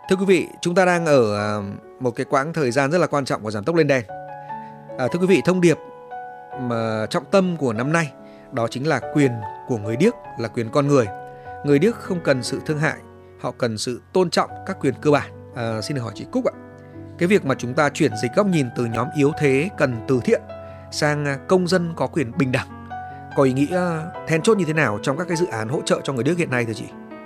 Thưa quý vị, chúng ta đang ở một cái quãng thời gian rất là quan trọng của Giảm tốc lên đèn. Thưa quý vị, thông điệp mà trọng tâm của năm nay đó chính là quyền của người điếc là quyền con người. Người điếc không cần sự thương hại, họ cần sự tôn trọng các quyền cơ bản. Xin được hỏi chị Cúc ạ, cái việc mà chúng ta chuyển dịch góc nhìn từ nhóm yếu thế cần từ thiện sang công dân có quyền bình đẳng có ý nghĩa then chốt như thế nào trong các cái dự án hỗ trợ cho người điếc hiện nay thưa chị?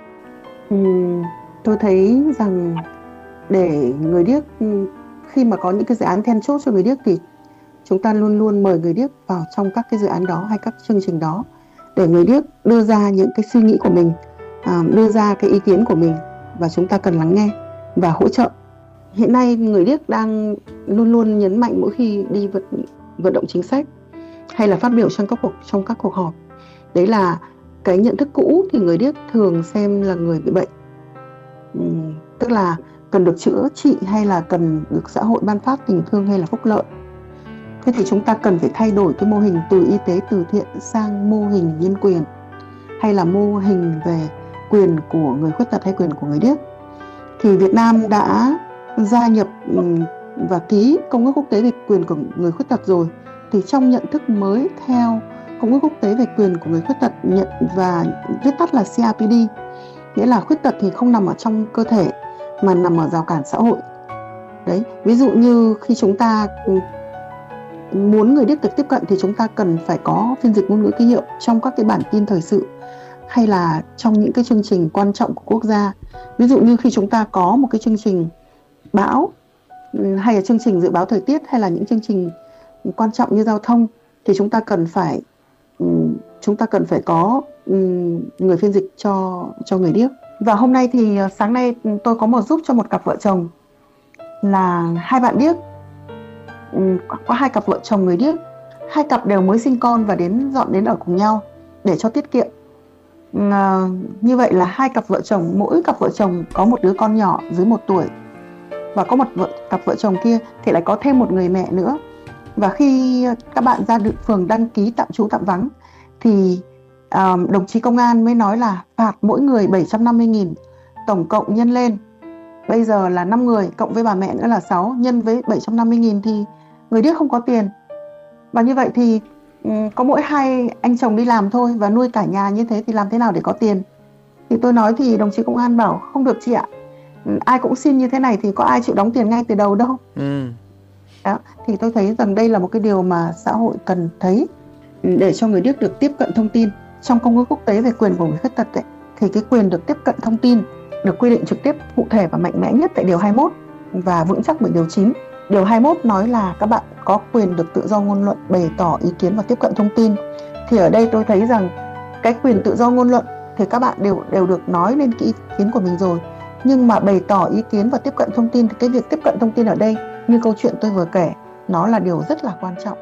Tôi thấy rằng để người điếc, khi mà có những cái dự án then chốt cho người điếc thì chúng ta luôn luôn mời người điếc vào trong các cái dự án đó hay các chương trình đó để người điếc đưa ra những cái suy nghĩ của mình, đưa ra cái ý kiến của mình, và chúng ta cần lắng nghe và hỗ trợ. Hiện nay người điếc đang luôn luôn nhấn mạnh mỗi khi đi vận động chính sách hay là phát biểu trong các cuộc họp, đấy là cái nhận thức cũ thì người điếc thường xem là người bị bệnh, tức là cần được chữa trị hay là cần được xã hội ban phát tình thương hay là phúc lợi. Thế thì chúng ta cần phải thay đổi cái mô hình từ y tế từ thiện sang mô hình nhân quyền, hay là mô hình về quyền của người khuyết tật hay quyền của người điếc. Thì Việt Nam đã gia nhập và ký Công ước Quốc tế về quyền của người khuyết tật rồi. Thì trong nhận thức mới theo Công ước Quốc tế về quyền của người khuyết tật nhận và viết tắt là CRPD, nghĩa là khuyết tật thì không nằm ở trong cơ thể mà nằm ở rào cản xã hội. Đấy, ví dụ như khi chúng ta muốn người điếc được tiếp cận thì chúng ta cần phải có phiên dịch ngôn ngữ ký hiệu trong các cái bản tin thời sự hay là trong những cái chương trình quan trọng của quốc gia. Ví dụ như khi chúng ta có một cái chương trình bão hay là chương trình dự báo thời tiết hay là những chương trình quan trọng như giao thông thì chúng ta cần phải có người phiên dịch cho người điếc. Và hôm nay thì sáng nay tôi có giúp cho một cặp vợ chồng là hai bạn điếc, có hai cặp vợ chồng người điếc, hai cặp đều mới sinh con và dọn đến ở cùng nhau để cho tiết kiệm. Như vậy là hai cặp vợ chồng, mỗi cặp vợ chồng có một đứa con nhỏ dưới 1 tuổi, và có cặp vợ chồng kia thì lại có thêm một người mẹ nữa. Và khi các bạn ra phường đăng ký tạm trú tạm vắng thì đồng chí công an mới nói là phạt mỗi người 750.000, tổng cộng nhân lên bây giờ là 5 người cộng với bà mẹ nữa là 6, nhân với 750.000 thì người điếc không có tiền. Và như vậy thì có mỗi hai anh chồng đi làm thôi và nuôi cả nhà như thế thì làm thế nào để có tiền? Thì tôi nói thì đồng chí công an bảo không được chị ạ, ai cũng xin như thế này thì có ai chịu đóng tiền ngay từ đầu đâu. Đó, thì tôi thấy rằng đây là một cái điều mà xã hội cần thấy để cho người điếc được tiếp cận thông tin. Trong Công ước Quốc tế về quyền của người khuyết tật thì cái quyền được tiếp cận thông tin được quy định trực tiếp, cụ thể và mạnh mẽ nhất tại điều 21 và vững chắc bởi điều 9. Điều 21 nói là các bạn có quyền được tự do ngôn luận, bày tỏ ý kiến và tiếp cận thông tin. Thì ở đây tôi thấy rằng cái quyền tự do ngôn luận thì các bạn đều được nói lên cái ý kiến của mình rồi. Nhưng mà bày tỏ ý kiến và tiếp cận thông tin thì cái việc tiếp cận thông tin ở đây như câu chuyện tôi vừa kể, nó là điều rất là quan trọng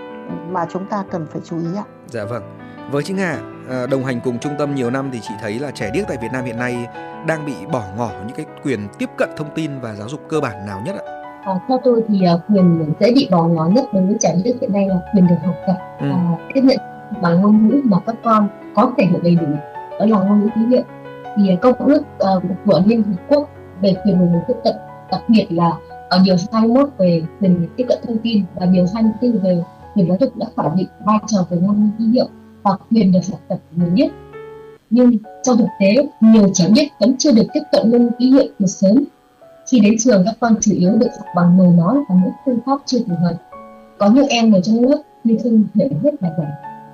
mà chúng ta cần phải chú ý ạ. Dạ vâng. Với chị Nga, đồng hành cùng trung tâm nhiều năm thì chị thấy là trẻ điếc tại Việt Nam hiện nay đang bị bỏ ngỏ những cái quyền tiếp cận thông tin và giáo dục cơ bản nào nhất ạ? Theo tôi thì quyền dễ bị bỏ ngỏ nhất đối với trẻ điếc hiện nay là quyền được học tập, tiếp nhận bằng ngôn ngữ mà các con có thể hiểu đầy đủ, đó là ngôn ngữ ký hiệu. Thì Công ước của Liên Hợp Quốc về quyền của người khuyết tật, đặc biệt là ở điều 21 về quyền tiếp cận thông tin và điều 24 về quyền giáo dục đã khẳng định vai trò của ngôn ngữ ký hiệu và quyền được học tập của người điếc. Nhưng trong thực tế, nhiều trẻ điếc vẫn chưa được tiếp cận ngôn ngữ ký hiệu từ sớm. Khi đến trường, các con chủ yếu được học bằng lời nói và những phương pháp chưa phù hợp. Có những em ở trong lớp nhưng không hiểu hết bài giảng,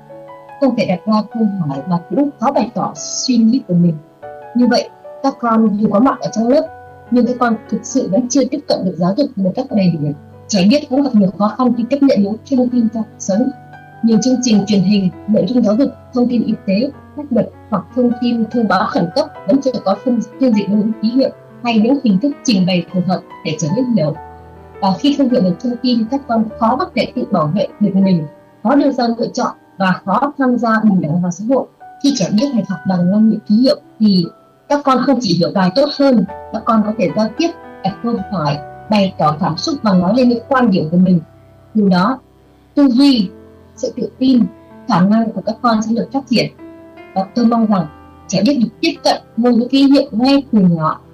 không thể đặt ra câu hỏi và cũng khó bày tỏ suy nghĩ của mình. Như vậy, các con dù có mặt ở trong lớp nhưng các con thực sự vẫn chưa tiếp cận được giáo dục một cách đầy đủ. Trẻ điếc cũng gặp nhiều khó khăn khi tiếp nhận những thông tin trong cuộc sống. Nhiều chương trình truyền hình, nội dung giáo dục, thông tin y tế, pháp luật hoặc thông tin thông báo khẩn cấp vẫn chưa có phiên dịch ngôn ngữ ký hiệu hay những hình thức trình bày phù hợp để trẻ điếc hiểu. Và khi không hiểu được thông tin, các con khó có thể tự bảo vệ được mình, khó đưa ra lựa chọn và khó tham gia bình đẳng vào xã hội. Khi trẻ điếc hay học bằng ngôn ngữ ký hiệu thì các con không chỉ hiểu bài tốt hơn, các con có thể giao tiếp, đặt câu hỏi, bày tỏ cảm xúc và nói lên những quan điểm của mình. Từ đó, tư duy, sự tự tin, khả năng của các con sẽ được phát triển. Và tôi mong rằng trẻ điếc được tiếp cận ngôn ngữ ký hiệu ngay từ nhỏ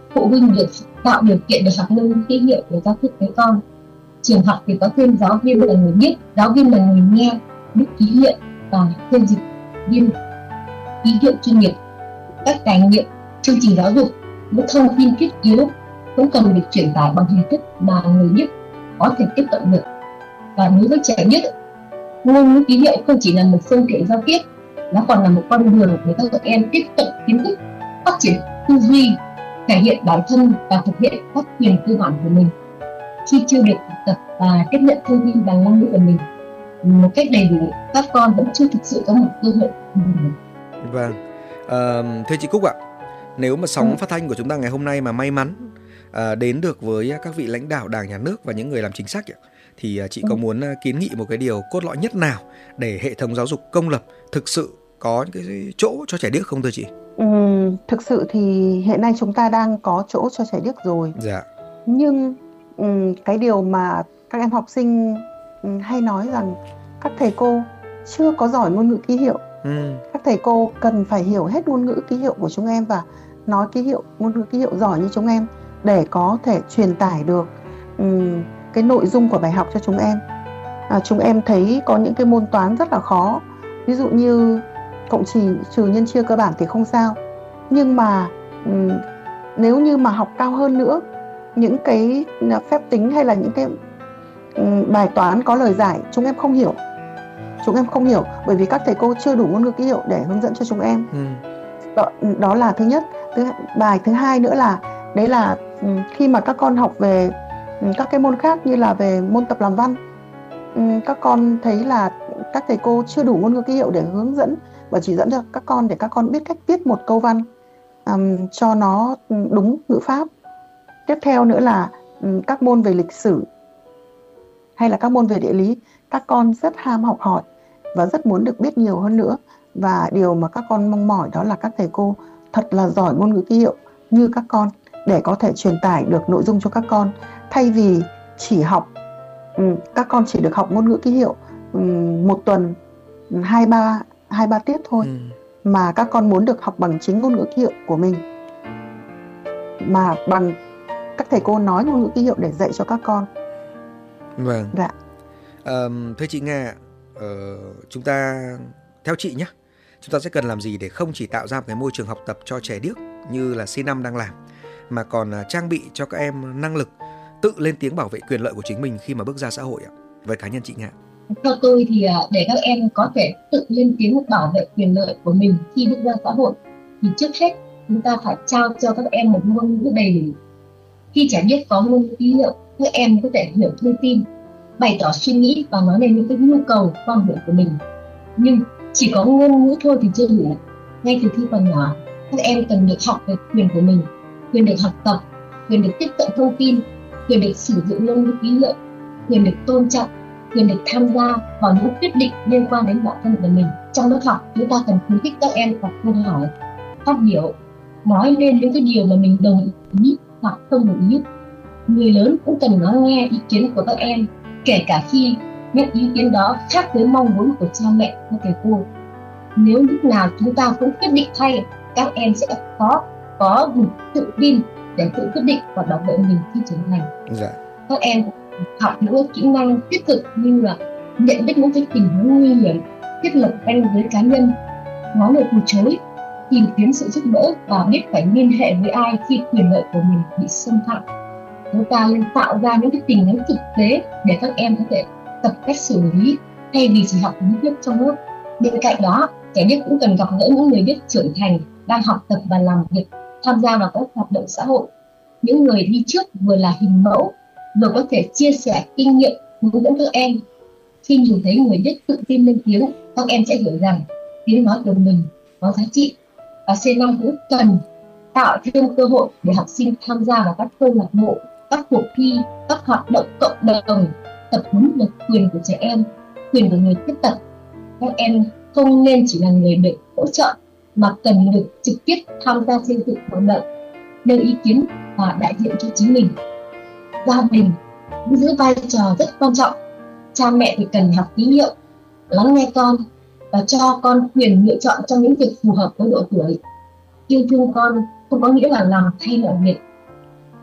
phụ huynh được tạo điều kiện để học ngôn ngữ ký hiệu để giao tiếp với con. Trường học thì có thêm giáo viên là người biết, giáo viên là người nghe, biết ký hiệu và phiên dịch viên ký hiệu chuyên nghiệp. Các tài liệu, chương trình giáo dục, những thông tin thiết yếu cũng cần được truyền tải bằng hình thức mà người điếc có thể tiếp cận được. Và đối với trẻ điếc, ngôn ngữ ký hiệu không chỉ là một phương tiện giao tiếp, nó còn là một con đường để các em tiếp cận kiến thức, phát triển tư duy, thể hiện bản thân và thực hiện các quyền cơ bản của mình. Khi chưa được học tập và tiếp nhận thông tin bằng ngôn ngữ của mình một cách đầy đủ, các con vẫn chưa thực sự có một cơ hội. Vâng, thưa chị Cúc ạ, nếu mà sóng phát thanh của chúng ta ngày hôm nay mà may mắn đến được với các vị lãnh đạo Đảng, Nhà nước và những người làm chính sách thì chị có muốn kiến nghị một cái điều cốt lõi nhất nào để hệ thống giáo dục công lập thực sự có những cái chỗ cho trẻ điếc không thưa chị? Thực sự thì hiện nay chúng ta đang có chỗ cho trẻ điếc rồi. Dạ. Nhưng cái điều mà các em học sinh hay nói rằng các thầy cô chưa có giỏi ngôn ngữ ký hiệu. Các thầy cô cần phải hiểu hết ngôn ngữ ký hiệu của chúng em và nói ngôn ngữ ký hiệu giỏi như chúng em để có thể truyền tải được cái nội dung của bài học cho chúng em. Chúng em thấy có những cái môn toán rất là khó, ví dụ như cộng trừ nhân chia cơ bản thì không sao, nhưng mà nếu như mà học cao hơn nữa, những cái phép tính hay là những cái bài toán có lời giải chúng em không hiểu. Chúng em không hiểu bởi vì các thầy cô chưa đủ ngôn ngữ ký hiệu để hướng dẫn cho chúng em. Đó là thứ nhất. Bài thứ hai nữa là đấy là khi mà các con học về các cái môn khác như là về môn tập làm văn, các con thấy là các thầy cô chưa đủ ngôn ngữ ký hiệu để hướng dẫn và chỉ dẫn cho các con để các con biết cách viết một câu văn cho nó đúng ngữ pháp. Tiếp theo nữa là các môn về lịch sử hay là các môn về địa lý, các con rất ham học hỏi và rất muốn được biết nhiều hơn nữa. Và điều mà các con mong mỏi đó là các thầy cô thật là giỏi ngôn ngữ ký hiệu như các con để có thể truyền tải được nội dung cho các con, thay vì chỉ học các con chỉ được học ngôn ngữ ký hiệu một tuần 2-3 tiết thôi, mà các con muốn được học bằng chính ngôn ngữ ký hiệu của mình, mà bằng các thầy cô nói ngôn ngữ ký hiệu để dạy cho các con. Vâng. Dạ. Thưa chị Nga, chúng ta theo chị nhé, chúng ta sẽ cần làm gì để không chỉ tạo ra một cái môi trường học tập cho trẻ điếc như là C5 đang làm, mà còn trang bị cho các em năng lực tự lên tiếng bảo vệ quyền lợi của chính mình khi mà bước ra xã hội ạ? Với cá nhân chị Nga. Theo tôi thì để các em có thể tự lên tiếng bảo vệ quyền lợi của mình khi bước ra xã hội thì trước hết chúng ta phải trao cho các em một ngôn ngữ đầy đủ. Khi trẻ điếc có ngôn ngữ ký hiệu, các em có thể hiểu thông tin, bày tỏ suy nghĩ và nói lên những cái nhu cầu quan điểm của mình. Nhưng chỉ có ngôn ngữ thôi thì chưa đủ. Ngay từ khi còn nhỏ, các em cần được học về quyền của mình, quyền được học tập, quyền được tiếp cận thông tin, quyền được sử dụng ngôn ngữ ký hiệu, quyền được tôn trọng, quyền được tham gia vào những quyết định liên quan đến bản thân của mình. Trong lớp học, chúng ta cần khuyến khích các em đặt câu hỏi, phát biểu, nói lên những cái điều mà mình đồng ý hoặc không đồng ý. Người lớn cũng cần lắng nghe ý kiến của các em, kể cả khi những ý kiến đó khác với mong muốn của cha mẹ và thầy cô. Nếu lúc nào chúng ta cũng quyết định thay, các em sẽ có đủ tự tin để tự quyết định và bảo vệ mình khi trưởng thành. Dạ. Các em học những kỹ năng thiết thực như là nhận biết những cái tình huống nguy hiểm, thiết lập ranh giới cá nhân, nói lời từ chối, tìm kiếm sự giúp đỡ và biết phải liên hệ với ai khi quyền lợi của mình bị xâm phạm. Chúng ta nên tạo ra những cái tình huống thực tế để các em có thể tập cách xử lý thay vì chỉ học lý thuyết trong lớp. Bên cạnh đó, trẻ điếc cũng cần gặp gỡ những người điếc trưởng thành đang học tập và làm việc, tham gia vào các hoạt động xã hội. Những người đi trước vừa là hình mẫu, vừa có thể chia sẻ kinh nghiệm hướng dẫn các em. Khi nhìn thấy người điếc tự tin lên tiếng, các em sẽ hiểu rằng tiếng nói của mình có giá trị. Và C5 cũng cần tạo thêm cơ hội để học sinh tham gia vào các câu lạc bộ, các cuộc thi, các hoạt động cộng đồng, tập huấn về quyền của trẻ em, quyền của người khuyết tật. Các em không nên chỉ là người được hỗ trợ mà cần được trực tiếp tham gia xây dựng thảo luận, nêu ý kiến và đại diện cho chính mình. Gia đình giữ vai trò rất quan trọng. Cha mẹ thì cần học ký hiệu, lắng nghe con và cho con quyền lựa chọn trong những việc phù hợp với độ tuổi. Yêu thương con không có nghĩa là làm thay mọi việc,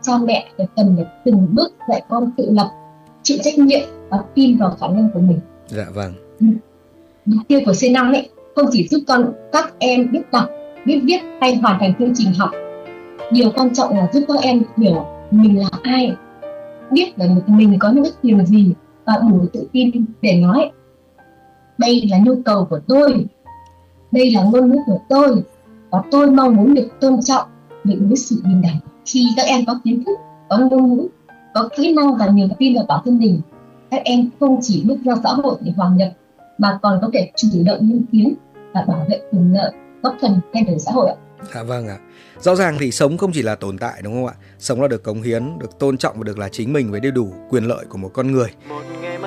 cha mẹ cần phải từng bước dạy con tự lập, chịu trách nhiệm và tin vào khả năng của mình. Dạ vâng. Mục tiêu của C5 ấy không chỉ giúp các em biết đọc, biết viết hay hoàn thành chương trình học. Điều quan trọng là giúp các em hiểu mình là ai, biết là mình có những điều gì và đủ tự tin để nói đây là nhu cầu của tôi, đây là ngôn ngữ của tôi và tôi mong muốn được tôn trọng, được đối xử bình đẳng. Khi các em có kiến thức, có ngôn ngữ, có kỹ năng và niềm tin vào bản thân mình, các em không chỉ bước ra xã hội để hòa nhập mà còn có thể chủ động nghiên cứu và bảo vệ quyền lợi, góp phần thay đổi xã hội ạ. Dạ vâng ạ. Rõ ràng thì sống không chỉ là tồn tại đúng không ạ? Sống là được cống hiến, được tôn trọng và được là chính mình với đầy đủ quyền lợi của một con người.